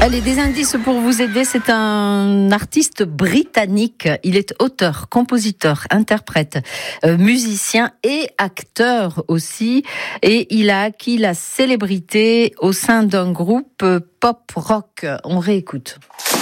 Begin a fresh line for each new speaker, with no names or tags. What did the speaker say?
Allez, des indices pour vous aider. C'est un artiste britannique. Il est auteur, compositeur, interprète, musicien et acteur aussi. Et il a acquis la célébrité au sein d'un groupe pop-rock. On réécoute.